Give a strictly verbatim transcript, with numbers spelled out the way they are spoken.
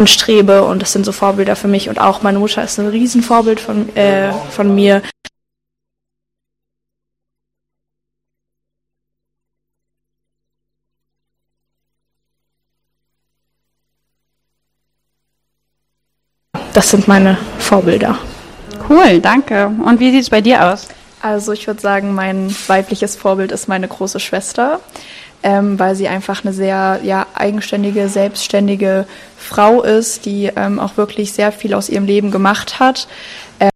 anstrebe und das sind so Vorbilder für mich und auch meine Mutter ist ein Riesenvorbild von, äh, von mir. Das sind meine Vorbilder. Cool, danke. Und wie sieht es bei dir aus? Also ich würde sagen, mein weibliches Vorbild ist meine große Schwester, ähm, weil sie einfach eine sehr ja, eigenständige, selbstständige Frau ist, die ähm, auch wirklich sehr viel aus ihrem Leben gemacht hat.